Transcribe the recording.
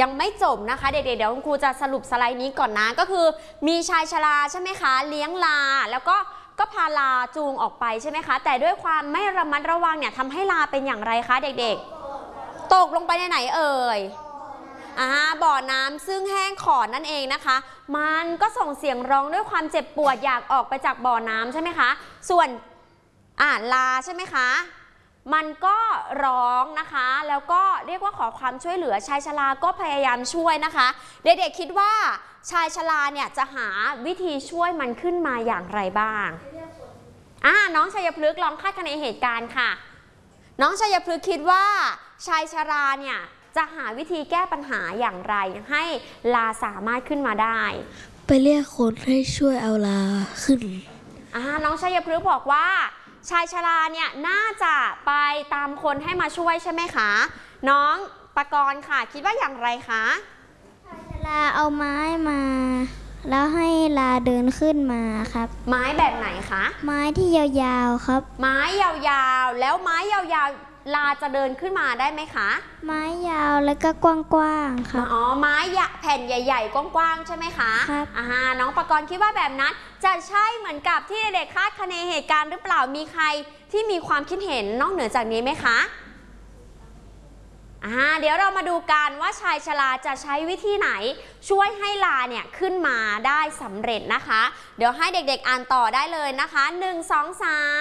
ยังไม่จบนะคะเด็กๆเดี๋ยวคุณครูจะสรุปสไลด์นี้ก่อนนะก็คือมีชายชราใช่ไหมคะเลี้ยงลาแล้วก็พาลาจูงออกไปใช่ไหมคะแต่ด้วยความไม่ระมัดระวังเนี่ยทำให้ลาเป็นอย่างไรคะเด็กๆตกลงไปในไหนเอ่ยบ่อน้ำซึ่งแห้งขอดนั่นเองนะคะมันก็ส่งเสียงร้องด้วยความเจ็บปวดอยากออกไปจากบ่อน้ำใช่ไหมคะส่วนลาใช่ไหมคะมันก็ร้องนะคะแล้วก็เรียกว่าขอความช่วยเหลือชายชราก็พยายามช่วยนะคะเด็กๆคิดว่าชายชราเนี่ยจะหาวิธีช่วยมันขึ้นมาอย่างไรบ้างน้องชัยพฤกษ์ลองคาดคะเนเหตุการณ์ค่ะน้องชัยพฤกษ์คิดว่าชายชราเนี่ยจะหาวิธีแก้ปัญหาอย่างไรให้ลาสามารถขึ้นมาได้ไปเรียกคนให้ช่วยเอาลาขึ้นน้องชัยพฤกษ์บอกว่าชายชราเนี่ยน่าจะไปตามคนให้มาช่วยใช่ไหมคะน้องปกรณ์ค่ะคิดว่าอย่างไรคะชายชราเอาไม้มาแล้วให้ลาเดินขึ้นมาครับไม้แบบไหนคะไม้ที่ยาวๆครับไม้ยาวๆแล้วไม้ยาวๆลาจะเดินขึ้นมาได้ไหมคะไม้ยาวแล้วก็กว้างๆครับไม้แผ่นใหญ่ๆกว้างๆใช่ไหมคะครับน้องปกรณ์คิดว่าแบบนั้นจะใช่เหมือนกับที่เด็กๆคาดคะเนเหตุการณ์หรือเปล่ามีใครที่มีความคิดเห็นนอกเหนือจากนี้ไหมคะเดี๋ยวเรามาดูกันว่าชายชราจะใช้วิธีไหนช่วยให้ลาเนี่ยขึ้นมาได้สำเร็จนะคะเดี๋ยวให้เด็กๆอ่านต่อได้เลยนะคะ1 2 3